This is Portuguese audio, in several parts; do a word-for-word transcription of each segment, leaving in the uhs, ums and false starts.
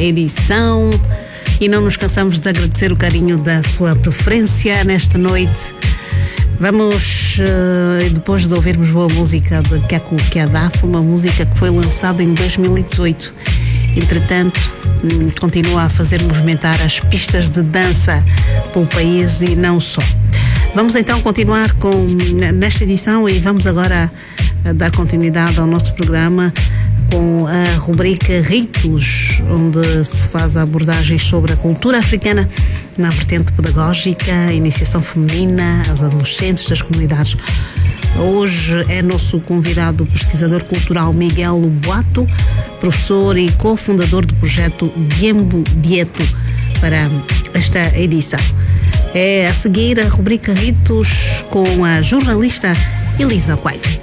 edição e não nos cansamos de agradecer o carinho da sua preferência nesta noite. Vamos, uh, depois de ouvirmos boa música de Keku Keadaf, uma música que foi lançada em dois mil e dezoito. Entretanto, um, continua a fazer movimentar as pistas de dança pelo país e não só. Vamos então continuar com, nesta edição, e vamos agora a dar continuidade ao nosso programa com a rubrica Ritos, onde se faz abordagens sobre a cultura africana na vertente pedagógica, a iniciação feminina, aos adolescentes das comunidades. Hoje é nosso convidado o pesquisador cultural Miguel Luboato, professor e cofundador do projeto Diembo Dieto para esta edição. É a seguir a rubrica Ritos com a jornalista Elisa Coelho.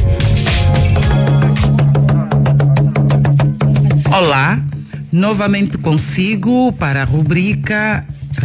Olá, novamente consigo para a rubrica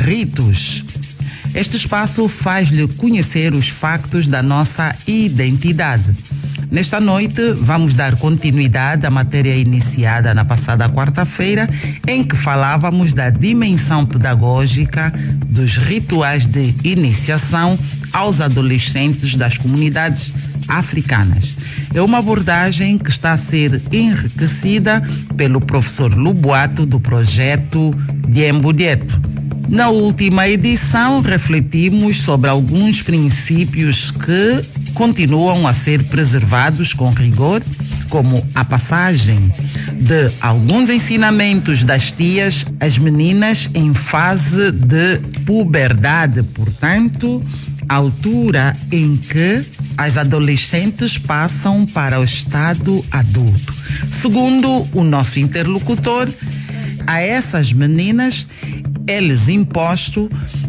Ritos. Este espaço faz-lhe conhecer os factos da nossa identidade. Nesta noite, vamos dar continuidade à matéria iniciada na passada quarta-feira, em que falávamos da dimensão pedagógica dos rituais de iniciação aos adolescentes das comunidades africanas. É uma abordagem que está a ser enriquecida pelo professor Luboato do projeto Diembo Dieto. Na última edição, refletimos sobre alguns princípios que continuam a ser preservados com rigor, como a passagem de alguns ensinamentos das tias às meninas em fase de puberdade, portanto, a altura em que as adolescentes passam para o estado adulto. Segundo o nosso interlocutor, a essas meninas é-lhes imposto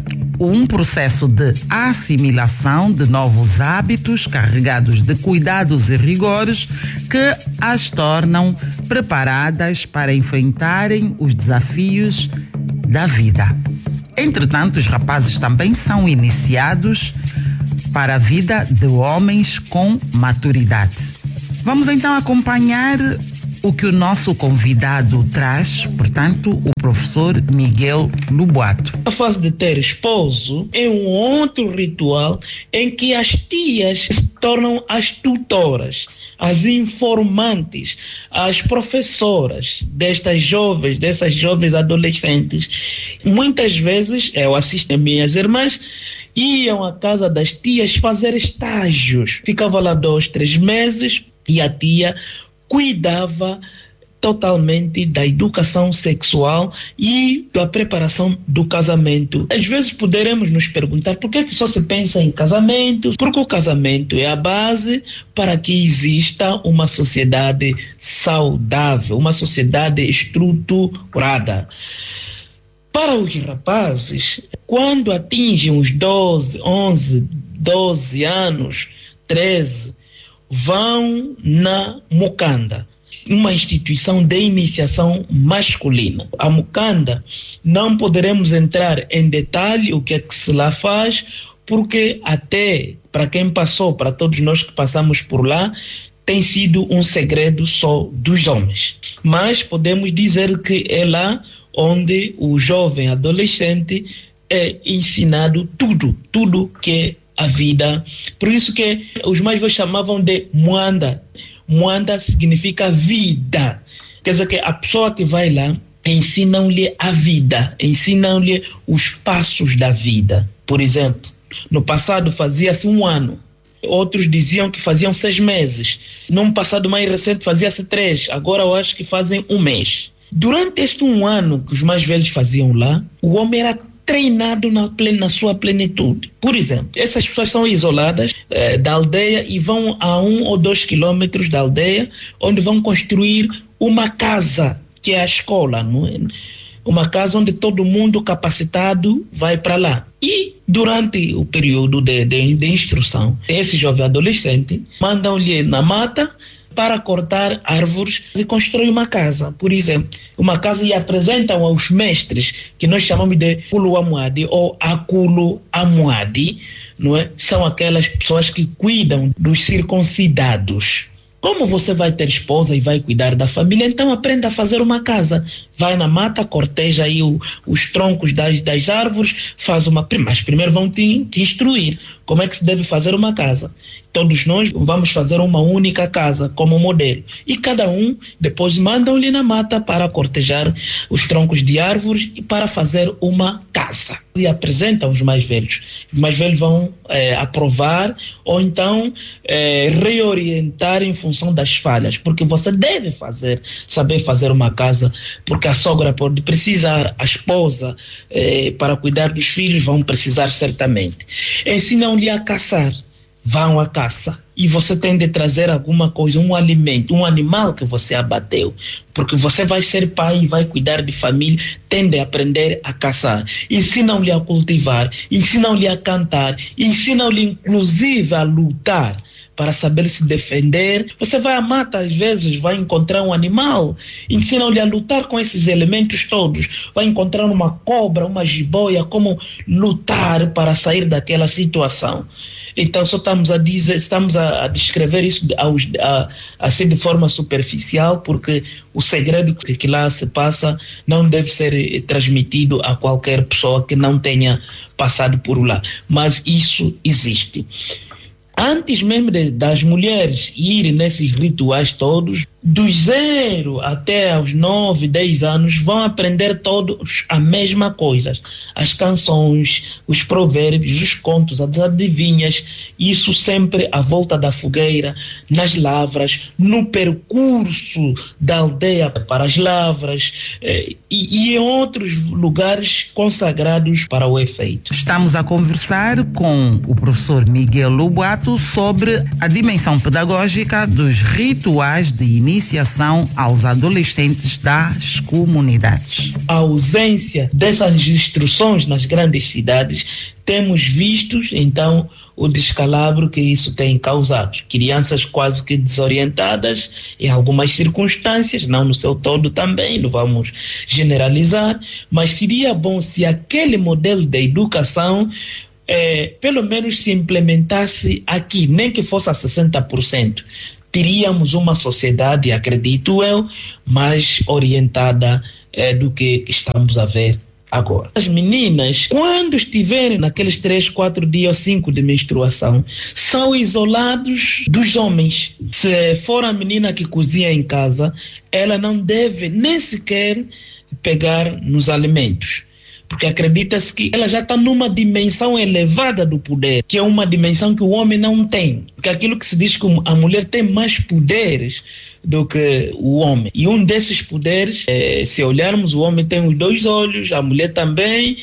um processo de assimilação de novos hábitos carregados de cuidados e rigores que as tornam preparadas para enfrentarem os desafios da vida. Entretanto, os rapazes também são iniciados para a vida de homens com maturidade. Vamos então acompanhar o que o nosso convidado traz, portanto, o professor Miguel Luboato. A fase de ter esposo é um outro ritual em que as tias se tornam as tutoras, as informantes, as professoras destas jovens, dessas jovens adolescentes. Muitas vezes, eu assisto a minhas irmãs, iam à casa das tias fazer estágios. Ficava lá dois, três meses e a tia cuidava totalmente da educação sexual e da preparação do casamento. Às vezes poderemos nos perguntar por que, que só se pensa em casamento? Porque o casamento é a base para que exista uma sociedade saudável, uma sociedade estruturada. Para os rapazes, quando atingem os doze, onze, doze anos, treze, vão na Mukanda, uma instituição de iniciação masculina. A Mukanda, não poderemos entrar em detalhe o que é que se lá faz, porque até para quem passou, para todos nós que passamos por lá, tem sido um segredo só dos homens. Mas podemos dizer que é lá onde o jovem adolescente é ensinado tudo, tudo que é a vida. Por isso que os mais velhos chamavam de Mwanda. Mwanda significa vida. Quer dizer que a pessoa que vai lá ensinam-lhe a vida, ensinam-lhe os passos da vida. Por exemplo, no passado fazia-se um ano. Outros diziam que faziam seis meses. Num passado mais recente fazia-se três. Agora eu acho que fazem um mês. Durante este um ano que os mais velhos faziam lá, o homem era treinado na, plen- na sua plenitude. Por exemplo, essas pessoas são isoladas eh, da aldeia e vão a um ou dois quilômetros da aldeia, onde vão construir uma casa, que é a escola, não é? Uma casa onde todo mundo capacitado vai para lá. E durante o período de, de, de instrução, esse jovem adolescente mandam-lhe na mata para cortar árvores e construir uma casa, por exemplo. Uma casa, e apresentam aos mestres, que nós chamamos de Kulu Amuadi ou Akulu Amuadi, não é? São aquelas pessoas que cuidam dos circuncidados. Como você vai ter esposa e vai cuidar da família, então aprenda a fazer uma casa. vai na mata, corteja aí o, os troncos das, das árvores, faz uma... Mas primeiro vão te, te instruir como é que se deve fazer uma casa. Todos nós vamos fazer uma única casa como modelo. E cada um depois mandam-lhe na mata para cortejar os troncos de árvores e para fazer uma casa. E apresentam os mais velhos. Os mais velhos vão é, aprovar ou então é, reorientar em função das falhas. Porque você deve fazer, saber fazer uma casa, porque a sogra pode precisar, a esposa é, para cuidar dos filhos vão precisar certamente. Ensinam-lhe a caçar. Vão à caça e você tem de trazer alguma coisa, um alimento, um animal que você abateu, porque você vai ser pai e vai cuidar de família, tem de aprender a caçar. Ensinam-lhe a cultivar, ensinam-lhe a cantar, ensinam-lhe inclusive a lutar para saber se defender. Você vai à mata, às vezes, vai encontrar um animal, ensinam-lhe a lutar com esses elementos todos. Vai encontrar uma cobra, uma jiboia, como lutar para sair daquela situação. Então, só estamos a dizer, estamos a, a descrever isso aos, a, assim de forma superficial, porque o segredo que, que lá se passa não deve ser transmitido a qualquer pessoa que não tenha passado por lá. Mas isso existe. Antes mesmo de, das mulheres irem nesses rituais todos, dos zero até aos nove, dez anos, vão aprender todos a mesma coisa. As canções, os provérbios, os contos, as adivinhas, isso sempre à volta da fogueira, nas lavras, no percurso da aldeia para as lavras eh, e, e em outros lugares consagrados para o efeito. Estamos a conversar com o professor Miguel Lobato sobre a dimensão pedagógica dos rituais de início iniciação aos adolescentes das comunidades. A ausência dessas instruções nas grandes cidades, temos visto, então, o descalabro que isso tem causado. Crianças quase que desorientadas em algumas circunstâncias, não no seu todo também, não vamos generalizar, mas seria bom se aquele modelo de educação eh, pelo menos se implementasse aqui, nem que fosse a sessenta por cento. Teríamos uma sociedade, acredito eu, mais orientada eh, do que estamos a ver agora. As meninas, quando estiverem naqueles três, quatro dias ou cinco de menstruação, são isolados dos homens. Se for a menina que cozinha em casa, ela não deve nem sequer pegar nos alimentos. Porque acredita-se que ela já está numa dimensão elevada do poder, que é uma dimensão que o homem não tem. Porque aquilo que se diz que a mulher tem mais poderes do que o homem. E um desses poderes, é, se olharmos, o homem tem os dois olhos, a mulher também,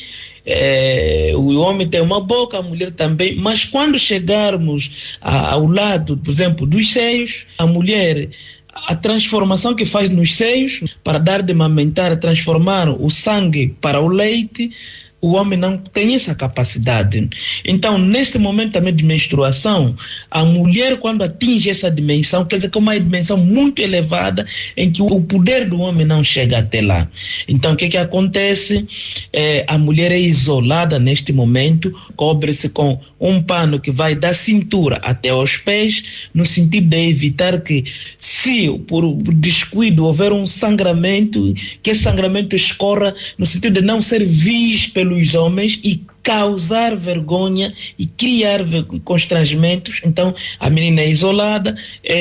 é, o homem tem uma boca, a mulher também. Mas quando chegarmos a, ao lado, por exemplo, dos seios, a mulher... A transformação que faz nos seios para dar de amamentar, transformar o sangue para o leite, o homem não tem essa capacidade. Então, neste momento também de menstruação, a mulher, quando atinge essa dimensão, quer dizer que é uma dimensão muito elevada em que o poder do homem não chega até lá. Então, o que que acontece? É, a mulher é isolada neste momento, cobre-se com um pano que vai da cintura até aos pés, no sentido de evitar que, se por descuido houver um sangramento, que esse sangramento escorra no sentido de não ser visto pelo os homens e causar vergonha e criar constrangimentos. Então a menina é isolada,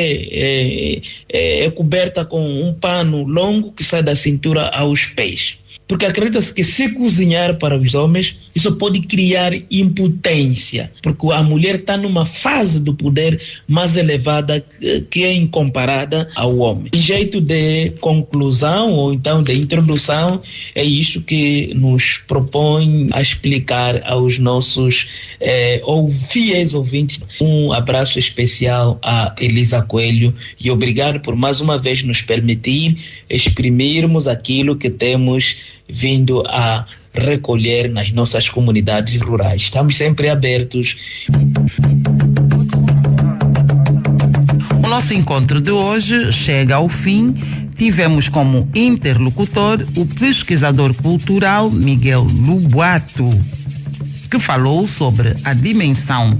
é, é, é coberta com um pano longo que sai da cintura aos pés. Porque acredita-se que se cozinhar para os homens, isso pode criar impotência, porque a mulher está numa fase do poder mais elevada que é incomparada ao homem. Em jeito de conclusão ou então de introdução, é isto que nos propõe a explicar aos nossos eh, ou fiéis ouvintes. Um abraço especial a Elisa Coelho e obrigado por mais uma vez nos permitir exprimirmos aquilo que temos vindo a recolher nas nossas comunidades rurais. Estamos sempre abertos. O nosso encontro de hoje chega ao fim. Tivemos como interlocutor o pesquisador cultural Miguel Lobato, que falou sobre a dimensão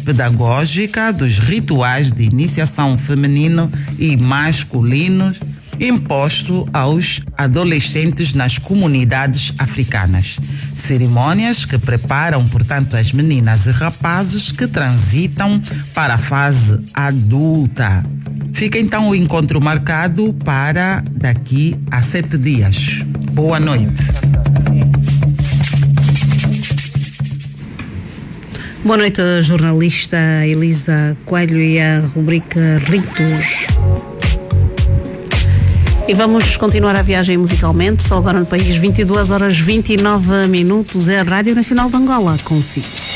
pedagógica dos rituais de iniciação feminino e masculino imposto aos adolescentes nas comunidades africanas. Cerimônias que preparam, portanto, as meninas e rapazes que transitam para a fase adulta. Fica então o encontro marcado para daqui a sete dias. Boa noite. Boa noite, a jornalista Elisa Coelho e a rubrica Ritos. E vamos continuar a viagem musicalmente, só agora no país, vinte e duas horas e vinte e nove minutos, é a Rádio Nacional de Angola, consigo.